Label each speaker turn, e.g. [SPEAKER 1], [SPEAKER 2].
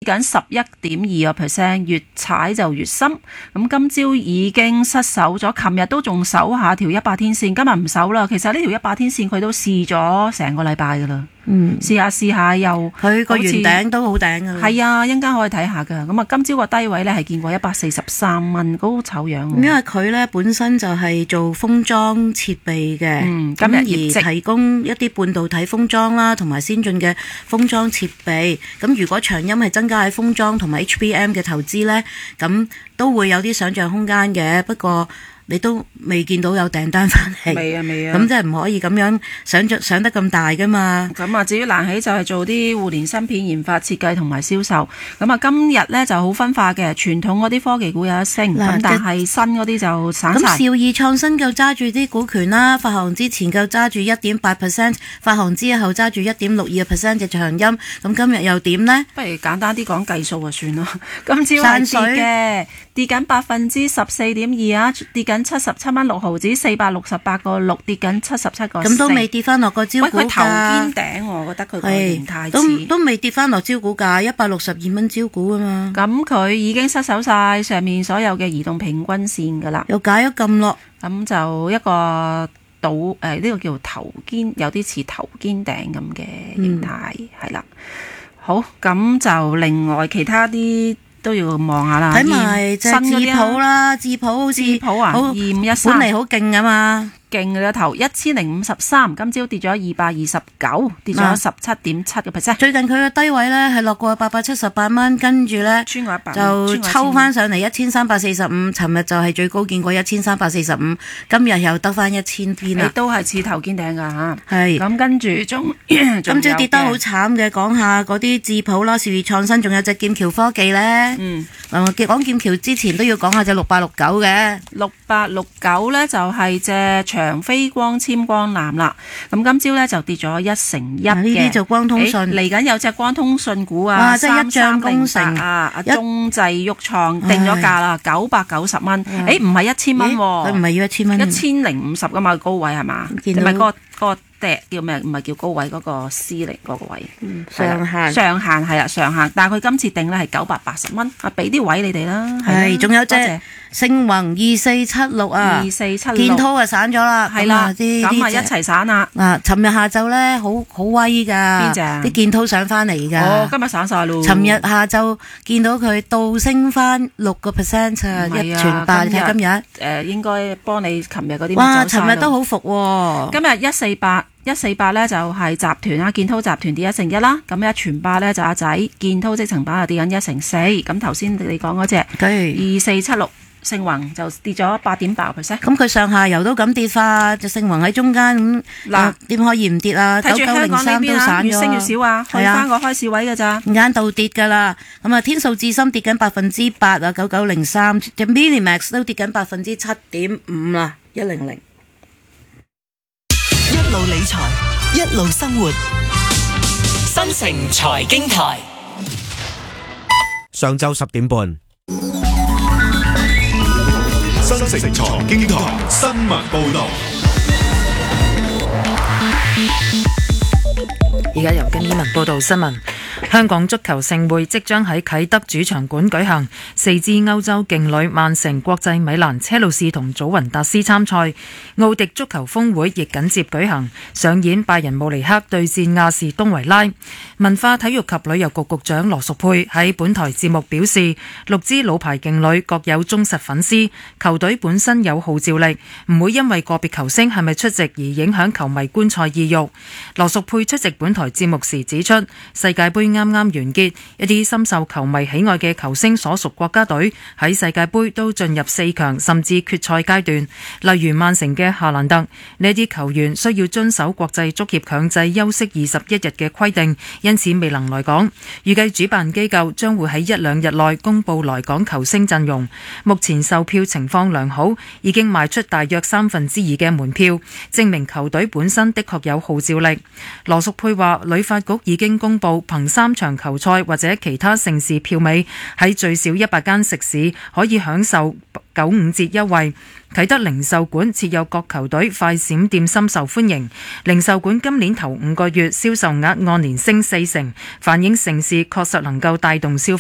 [SPEAKER 1] 緊11.2%，越踩就越深。咁今朝已經失守咗，琴日都仲守下條100天線，今日唔守啦。其實呢條100天線佢都試咗成個禮拜噶啦。試下又
[SPEAKER 2] 佢個圓頂都好頂噶。
[SPEAKER 1] 係啊，一陣間可以睇下噶。咁啊，今朝個低位咧係見過143蚊，好醜樣。
[SPEAKER 2] 因為佢咧本身就係做封裝設備嘅，
[SPEAKER 1] 今日業績
[SPEAKER 2] 而提供一啲半導體封裝啦，同埋先進嘅封裝設備。咁如果長鑫係增加喺封裝同埋 HBM 嘅投資咧，咁都會有啲想像空間嘅。不過你都未見到有訂單翻嚟，
[SPEAKER 1] 未啊，
[SPEAKER 2] 咁即係唔可以咁樣想得咁大噶嘛。
[SPEAKER 1] 咁啊，至於瀾起就係做啲互聯芯片研發設計同埋銷售。咁啊，今日咧就好分化嘅，傳統嗰啲科技股有得升，咁但係新嗰啲就散晒。咁
[SPEAKER 2] 兆易創新夠揸住啲股權啦，發行之前夠揸住 1.8%， 發行之後揸住 1.62% 嘅長鑫。咁今日又點呢？
[SPEAKER 1] 不如簡單啲講計數就算咯。今朝係跌嘅，跌緊14.2%啊，跌緊77蚊6毫子，468.6，跌緊77個4。
[SPEAKER 2] 咁都未跌翻落個招股價。
[SPEAKER 1] 佢頭肩頂，我覺得佢個形態
[SPEAKER 2] 都未跌翻落招股價162蚊招股啊嘛。
[SPEAKER 1] 咁佢已經失守晒上面所有嘅移動平均線噶啦。
[SPEAKER 2] 又解咗咁落。
[SPEAKER 1] 咁就一個呢個叫頭肩，有啲似頭肩頂咁嘅形態，係啦。好，咁就另外其他啲都要望下啦。
[SPEAKER 2] 睇埋隻智普啦，智普好似
[SPEAKER 1] 2513，
[SPEAKER 2] 本嚟好勁啊嘛。
[SPEAKER 1] 勁嘅頭1053，今朝跌咗229，跌咗17.7%。
[SPEAKER 2] 最近佢嘅低位咧係落過878蚊，跟住咧
[SPEAKER 1] 穿過100，
[SPEAKER 2] 就抽翻上嚟1345。尋日就係最高見過1345，今日又得翻1000邊啦。
[SPEAKER 1] 你都係似頭肩頂噶嚇。
[SPEAKER 2] 係。
[SPEAKER 1] 咁跟住
[SPEAKER 2] 今朝跌得好慘嘅，講下嗰啲智普啦、兆易創新，仲有隻劍橋科技咧。講劍橋之前都要講下隻6869嘅。
[SPEAKER 1] 6869咧就係隻長飛光纖光纜啦，咁今朝咧就跌咗1成1嘅。
[SPEAKER 2] 呢啲就光通訊
[SPEAKER 1] 嚟緊有隻光通訊股啊，
[SPEAKER 2] 哇！即係一將功成
[SPEAKER 1] 啊！中製旭創定咗價啦，990蚊。唔係1000蚊喎，
[SPEAKER 2] 佢唔係要1000蚊
[SPEAKER 1] ，1050噶嘛，高位係嘛？唔係嗰個叫咩？唔係叫高位嗰個 C 零嗰個位，上限係啦，上限。但係佢今次定咧係980蚊，俾啲位你哋啦。
[SPEAKER 2] 係，仲有隻星宏2476啊，2476建滔啊散咗啦，
[SPEAKER 1] 係啦，咁啊一齊散啦。
[SPEAKER 2] 尋日下晝咧好威㗎，邊隻？啲建滔上翻嚟㗎。
[SPEAKER 1] 今日散晒咯。
[SPEAKER 2] 尋日下晝見到佢倒升翻6%啊，一傳百。你睇今日
[SPEAKER 1] 應該幫你尋日嗰啲。
[SPEAKER 2] 哇！尋日都好伏喎。
[SPEAKER 1] 今日148咧就係集團啦，建滔集團跌1成1啦。咁一傳百咧就阿仔建滔積層板啊跌緊1成4。咁頭先你講嗰隻2476。盛宏就跌咗8.8%，
[SPEAKER 2] 咁佢上下游都咁跌法，就盛宏喺中間咁，嗱點可以唔跌啊？9903都散咗，
[SPEAKER 1] 越升越少啊，去翻個開市位㗎咋？
[SPEAKER 2] 間到跌㗎啦，咁啊天數智深跌緊8%啊，9903，隻 Minimax 都跌緊7.5%啦，100。
[SPEAKER 3] 一路理財，一路生活，新城財經台，
[SPEAKER 4] 上晝10點半。
[SPEAKER 5] 新城財經台新聞報道。
[SPEAKER 6] 而家由經依文報道新聞。香港足球盛會即將喺啟德主場館舉行，4支歐洲勁旅曼城、國際米蘭、車路士同祖雲達斯參賽。奧迪足球峰會亦緊接舉行，上演拜仁慕尼黑對戰亞士東維拉。文化體育及旅遊局局長羅淑佩喺本台節目表示，6支老牌勁旅各有忠實粉絲，球隊本身有號召力，唔會因為個別球星係咪出席而影響球迷觀賽意欲。羅淑佩出席本台節目時指出，世界盃啱啱完結，一啲深受球迷喜愛嘅球星所屬國家隊喺世界盃都進入4強甚至決賽階段。例如曼城嘅夏蘭特，呢啲球員需要遵守國際足協強制休息21日嘅規定，因此未能來港。預計主辦機構將會喺1-2日內公布來港球星陣容。目前售票情況良好，已經賣出大約2/3嘅門票，證明球隊本身的確有號召力。羅淑佩話，旅發局已經公布憑3場球賽或者其他盛事票尾，喺最少100間食肆可以享受95折優惠。啟德零售館設有各球隊快閃店，深受歡迎。零售館今年頭5個月銷售額按年升4成，反映盛事確實能夠帶動消費。